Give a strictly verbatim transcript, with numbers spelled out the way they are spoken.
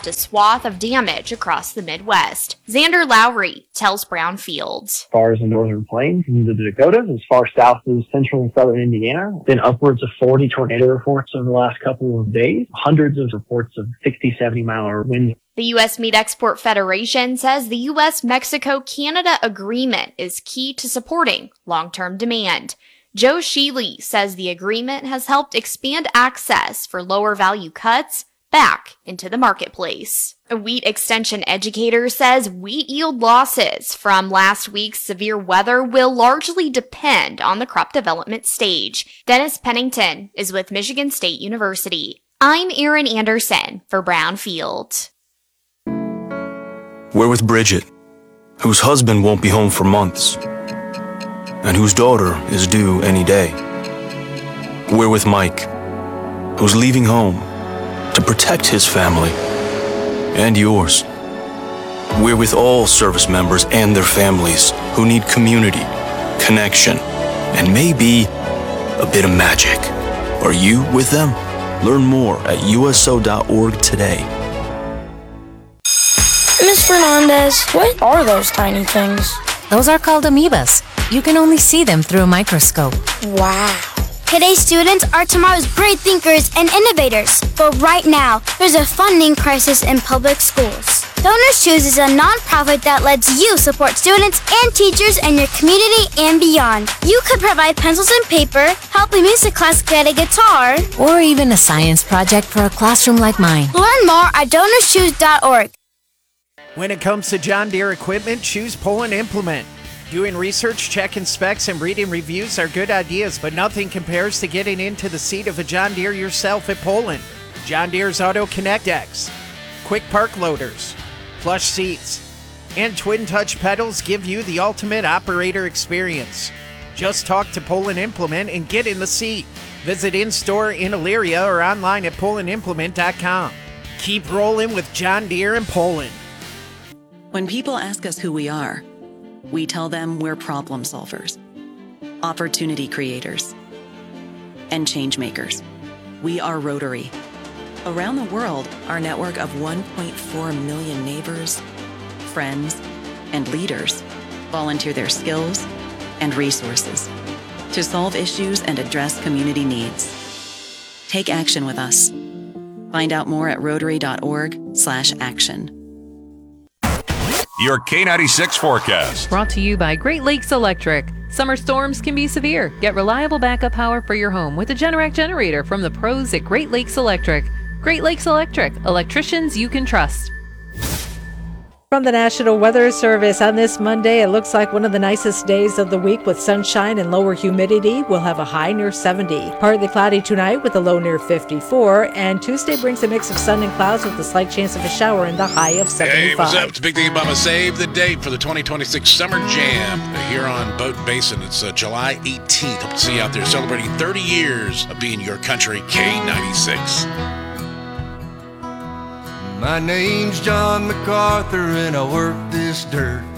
left a swath of damage across the Midwest. Xander Lowry tells Brownfield. As far as the northern plains and the Dakotas, as far south as central and southern Indiana, been upwards of forty tornado reports over the last couple of days, hundreds of reports of sixty, seventy mile an hour winds. The U S Meat Export Federation says the U S Mexico Canada agreement is key to supporting long-term demand. Joe Sheely says the agreement has helped expand access for lower value cuts back into the marketplace. A wheat extension educator says wheat yield losses from last week's severe weather will largely depend on the crop development stage. Dennis Pennington is with Michigan State University. I'm Erin Anderson for Brownfield. We're with Bridget, whose husband won't be home for months, and whose daughter is due any day. We're with Mike, who's leaving home to protect his family and yours. We're with all service members and their families who need community, connection, and maybe a bit of magic. Are you with them? Learn more at U S O dot org today. Miss Fernandez, what are those tiny things? Those are called amoebas. You can only see them through a microscope. Wow. Today's students are tomorrow's great thinkers and innovators. But right now, there's a funding crisis in public schools. Donors Choose is a nonprofit that lets you support students and teachers in your community and beyond. You could provide pencils and paper, help a music class get a guitar, or even a science project for a classroom like mine. Learn more at donors choose dot org. When it comes to John Deere equipment, choose Poland Implement. Doing research, checking specs, and reading reviews are good ideas, but nothing compares to getting into the seat of a John Deere yourself at Poland. John Deere's Auto Connect X, quick park loaders, plush seats, and twin touch pedals give you the ultimate operator experience. Just talk to Poland Implement and get in the seat. Visit in-store in Elyria or online at poland implement dot com. Keep rolling with John Deere in Poland. When people ask us who we are, we tell them we're problem solvers, opportunity creators, and change makers. We are Rotary. Around the world, our network of one point four million neighbors, friends, and leaders volunteer their skills and resources to solve issues and address community needs. Take action with us. Find out more at rotary dot org slash action. Your K ninety-six forecast. Brought to you by Great Lakes Electric. Summer storms can be severe. Get reliable backup power for your home with a Generac generator from the pros at Great Lakes Electric. Great Lakes Electric. Electricians you can trust. From the National Weather Service, on this Monday, it looks like one of the nicest days of the week with sunshine and lower humidity. We'll have a high near seventy. Partly cloudy tonight with a low near fifty-four. And Tuesday brings a mix of sun and clouds with a slight chance of a shower and the high of seventy-five. Hey, what's up? It's Big Thing Bubba. Save the date for the twenty twenty-six Summer Jam here on Boat Basin. It's uh, July eighteenth. Hope to see you out there celebrating thirty years of being your country, K ninety-six. My name's John MacArthur and I work this dirt.